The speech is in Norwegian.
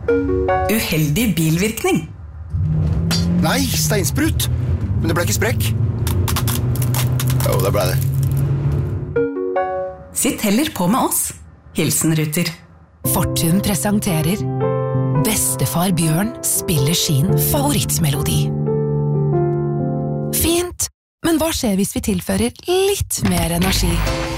Uheldig bilvirkning. Nei, steinsprut. Men det ble ikke sprekk. Jo, det ble det. Sitt heller på med oss. Hilsen Ruter. Fortun presenterer Bestefar Bjørn spiller sin favorittmelodi. Fint, men hva skjer hvis vi tilfører litt mer energi?